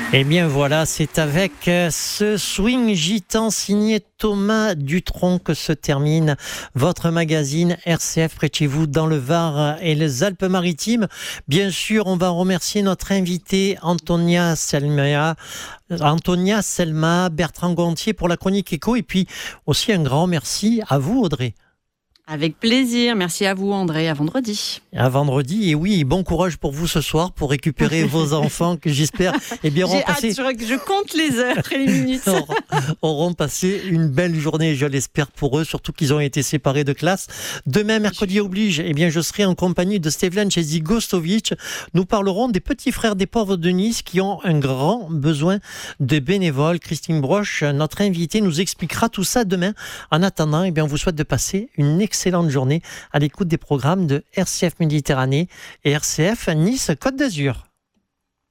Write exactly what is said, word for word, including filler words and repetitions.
Eh bien voilà, c'est avec ce swing gitan signé Thomas Dutronc que se termine votre magazine R C F près de chez vous dans le Var et les Alpes-Maritimes. Bien sûr, on va remercier notre invité Antonia Selma, Antonia Selma, Bertrand Gontier pour la chronique éco et puis aussi un grand merci à vous Audrey. Avec plaisir. Merci à vous, André. À vendredi. À vendredi. Et oui, bon courage pour vous ce soir pour récupérer vos enfants que j'espère eh bien, auront J'ai passé... hâte, je compte les heures et les minutes. auront passé une belle journée, je l'espère pour eux, surtout qu'ils ont été séparés de classe. Demain, mercredi oblige, eh bien, je serai en compagnie de Stevlan Gostovic. Nous parlerons des petits frères des pauvres de Nice qui ont un grand besoin de bénévoles. Christine Broche, notre invitée, nous expliquera tout ça demain. En attendant, eh bien, on vous souhaite de passer une excellente excellente journée à l'écoute des programmes de R C F Méditerranée et R C F Nice Côte d'Azur.